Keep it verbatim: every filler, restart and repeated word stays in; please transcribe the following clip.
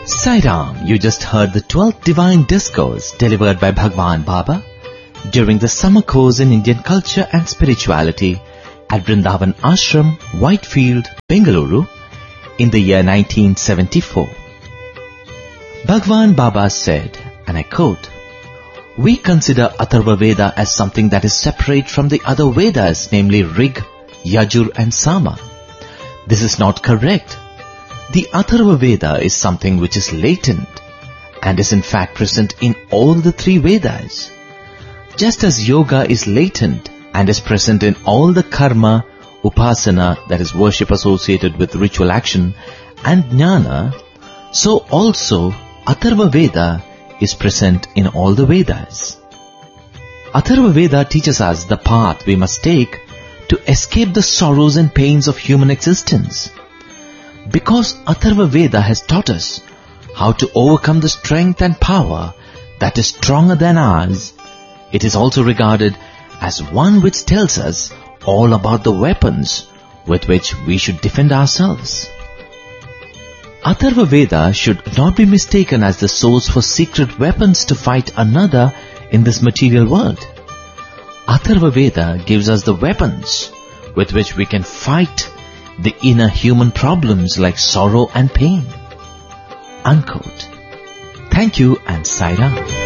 Sai Ram, you just heard the twelfth Divine Discourse delivered by Bhagwan Baba during the summer course in Indian culture and spirituality at Vrindavan Ashram, Whitefield, Bengaluru in the year nineteen seventy-four. Bhagwan Baba said, and I quote, "We consider Atharva Veda as something that is separate from the other Vedas, namely Rig, Yajur and Sama. This is not correct. The Atharva Veda is something which is latent and is in fact present in all the three Vedas. Just as yoga is latent and is present in all the karma, upasana, that is worship associated with ritual action, and jnana, so also Atharva Veda is present in all the Vedas. Atharva Veda teaches us the path we must take to escape the sorrows and pains of human existence. Because Atharva Veda has taught us how to overcome the strength and power that is stronger than ours, it is also regarded as one which tells us all about the weapons with which we should defend ourselves. Atharva Veda should not be mistaken as the source for secret weapons to fight another in this material world. Atharva Veda gives us the weapons with which we can fight the inner human problems like sorrow and pain." Unquote. Thank you and Sai Ram.